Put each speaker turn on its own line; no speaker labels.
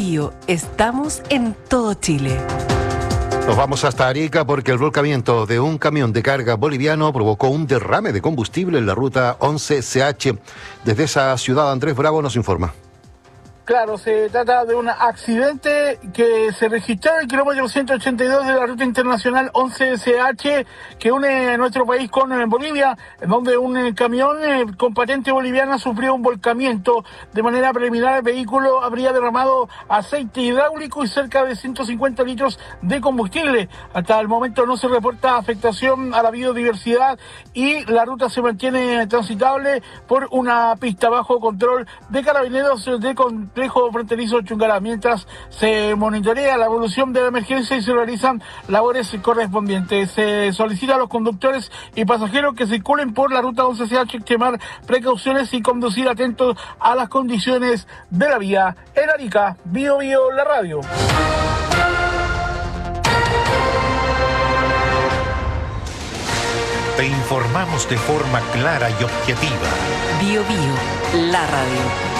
Bio, estamos en todo Chile.
Nos vamos hasta Arica porque el volcamiento de un camión de carga boliviano provocó un derrame de combustible en la ruta 11CH. Desde esa ciudad, Andrés Bravo nos informa.
Claro, se trata de un accidente que se registró en el kilómetro 182 de la ruta internacional 11CH que une nuestro país con Bolivia, en donde un camión con patente boliviana sufrió un volcamiento. De manera preliminar, el vehículo habría derramado aceite hidráulico y cerca de 150 litros de combustible. Hasta el momento no se reporta afectación a la biodiversidad y la ruta se mantiene transitable por una pista bajo control de carabineros de complejo fronterizo Chungará, mientras se monitorea la evolución de la emergencia y se realizan labores correspondientes. Se solicita a los conductores y pasajeros que circulen por la ruta 11CH extremar precauciones y conducir atentos a las condiciones de la vía. En Arica, Bio Bio, la radio.
Te informamos de forma clara y objetiva.
Bio Bio, la radio.